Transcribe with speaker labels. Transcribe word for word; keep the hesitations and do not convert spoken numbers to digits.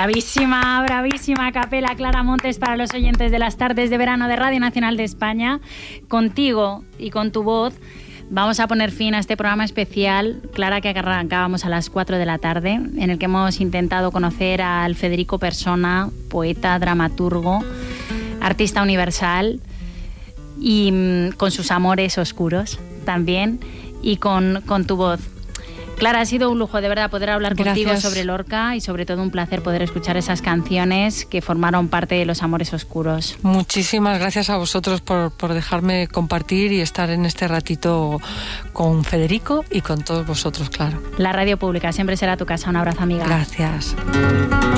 Speaker 1: Bravísima, bravísima capela Clara Montes para los oyentes de las tardes de verano de Radio Nacional de España. Contigo y con tu voz vamos a poner fin a este programa especial, Clara, que arrancábamos a las cuatro de la tarde, en el que hemos intentado conocer al Federico Persona, poeta, dramaturgo, artista universal y mmm, con sus amores oscuros también y con, con tu voz. Clara, ha sido un lujo de verdad poder hablar
Speaker 2: Gracias.
Speaker 1: Contigo sobre Lorca y sobre todo un placer poder escuchar esas canciones que formaron parte de Los Amores Oscuros.
Speaker 2: Muchísimas gracias a vosotros por, por dejarme compartir y estar en este ratito con Federico y con todos vosotros, claro.
Speaker 1: La radio pública siempre será tu casa. Un abrazo, amiga.
Speaker 2: Gracias.